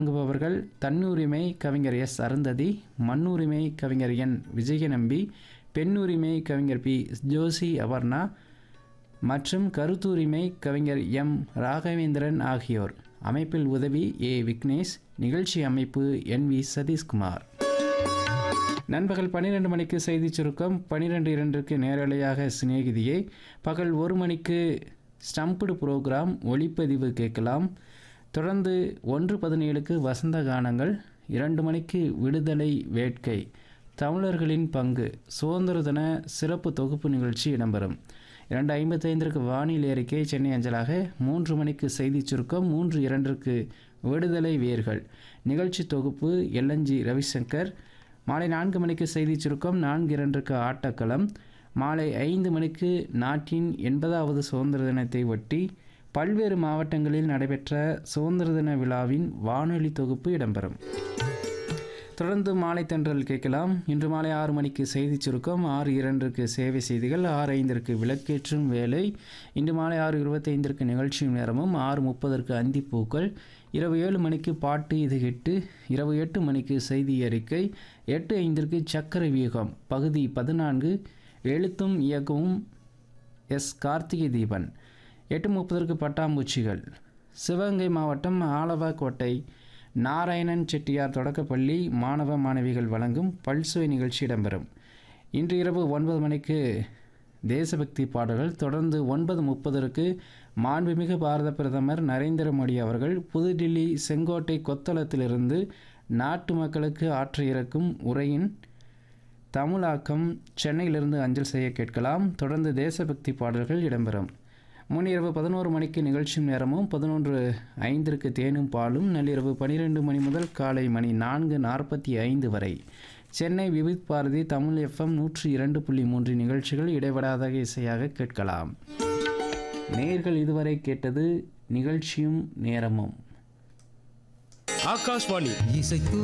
வழங்குபவர்கள் தன்னுரிமை கவிஞர் எஸ் அருந்ததி, மண்ணுரிமை கவிஞர் என் விஜயநம்பி, பெண்ணுரிமை கவிஞர் பி ஜோசி அபர்ணா மற்றும் கருத்துரிமை கவிஞர் எம் ராகவேந்திரன் ஆகியோர். அமைப்பில் உதவி ஏ விக்னேஷ். நிகழ்ச்சி அமைப்பு என் வி சதீஷ்குமார். நண்பகல் 12 மணிக்கு செய்தி சுருக்கம், 12:02க்கு நேரலையாக சிநேகிதியை, பகல் 1 மணிக்கு ஸ்டம்புடு புரோகிராம் ஒளிப்பதிவு கேட்கலாம். தொடர்ந்து 1:17க்கு வசந்த கானங்கள், 2 மணிக்கு விடுதலை வேட்கை, தமிழர்களின் பங்கு சுதந்திர தின சிறப்பு தொகுப்பு நிகழ்ச்சி இடம்பெறும். 2:55க்கு வானிலை அறிக்கை சென்னை அஞ்சலாக. 3 மணிக்கு செய்தி சுருக்கம், 3:02க்கு விடுதலை வேர்கள் நிகழ்ச்சி தொகுப்பு எல்என்ஜி ரவிசங்கர். மாலை 4 மணிக்கு செய்தி சுருக்கம், 4:02க்கு ஆட்டக்களம். மாலை 5 மணிக்கு நாட்டின் 80வது சுதந்திர தினத்தை ஒட்டி பல்வேறு மாவட்டங்களில் நடைபெற்ற சுதந்திர தின விழாவின் வானொலி தொகுப்பு இடம்பெறும். தொடர்ந்து மாலை தென்றல் கேட்கலாம். இன்று மாலை 6 மணிக்கு செய்தி சுருக்கம், 6:02க்கு சேவை செய்திகள், 6:05க்கு விளக்கேற்றும் வேலை. இன்று மாலை 6:25க்கு நிகழ்ச்சியும் நேரமும், 6:30க்கு அந்திப்பூக்கள். இரவு 7 மணிக்கு பாட்டு இது ஹிட்டு, இரவு 8 மணிக்கு செய்தி அறிக்கை, 8:05க்கு சக்கர வியூகம் பகுதி 14 எழுத்தும் இயக்கமும் எஸ் கார்த்திகை தீபன். 8:30க்கு பட்டாம்பூச்சிகள். சிவகங்கை மாவட்டம் ஆலவக்கோட்டை நாராயணன் செட்டியார் தொடக்கப்பள்ளி மாணவ மாணவிகள் வழங்கும் பல்சுவை நிகழ்ச்சி இடம்பெறும். இன்று இரவு 9 மணிக்கு தேசபக்தி பாடல்கள். தொடர்ந்து 9:30க்கு மாண்புமிகு பாரத பிரதமர் நரேந்திர மோடி அவர்கள் புதுடில்லி செங்கோட்டை கொத்தளத்திலிருந்து நாட்டு மக்களுக்கு ஆற்ற இருக்கும் உரையின் தமிழாக்கம் சென்னையிலிருந்து அஞ்சல் செய்ய கேட்கலாம். தொடர்ந்து தேசபக்தி பாடல்கள் இடம்பெறும். முன்னிரவு 11 மணிக்கு நிகழ்ச்சியும் நேரமும், 11:05க்கு தேனும் பாலும். நள்ளிரவு 12 மணி முதல் காலை மணி 4:45 வரை சென்னை விவித் பாரதி தமிழ் FM 102.3 நிகழ்ச்சிகள் இடைவிடாத இசையாக கேட்கலாம். நேயர்கள் இதுவரை கேட்டது நிகழ்ச்சியும் நேரமும். ஆகாஷ்வாணி இசைக்கு